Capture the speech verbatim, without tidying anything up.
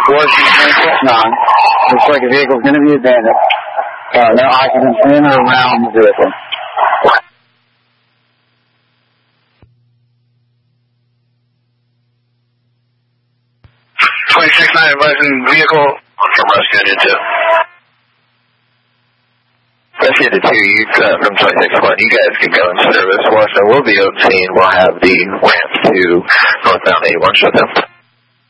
Washington twenty-six nine. Looks like the vehicle's going to be abandoned. Uh, no occupants in or around the vehicle. twenty-six nine, advising vehicle from Rescue Engine two. Rescue Engine two, you, uh, from twenty-six one, you guys can go in service. Washington will be O T, and we'll have the ramp to northbound eighty-one shut down.